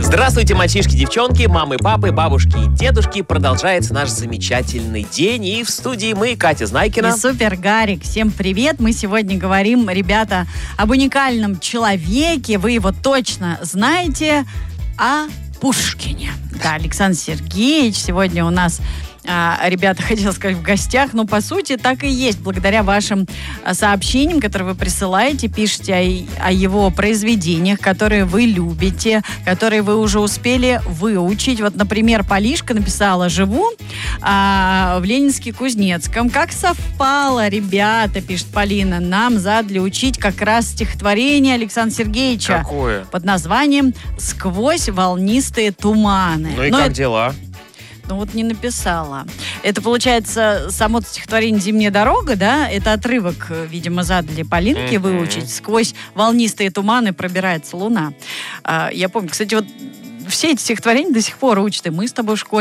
Здравствуйте, мальчишки, девчонки, мамы, папы, бабушки и дедушки. Продолжается наш замечательный день. И в студии мы, Катя Знайкина. И Супер Гарик. Всем привет. Мы сегодня говорим, ребята, об уникальном человеке. Вы его точно знаете. О Пушкине. Да, Александр Сергеевич сегодня у нас... ребята, хотела сказать, в гостях, но по сути так и есть. Благодаря вашим сообщениям, которые вы присылаете, пишите о его произведениях, которые вы любите, которые вы уже успели выучить. Вот, например, Полишка написала: «Живу в Ленинске-Кузнецком». Как совпало, ребята, пишет Полина, нам задали учить как раз стихотворение Александра Сергеевича. Какое? Под названием «Сквозь волнистые туманы». Ну и как дела? Ну вот не написала. Это, получается, само стихотворение «Зимняя дорога», да? Это отрывок, видимо, задали Полинке выучить. «Сквозь волнистые туманы пробирается луна». Я помню, кстати, вот все эти стихотворения до сих пор учат, и мы с тобой в школе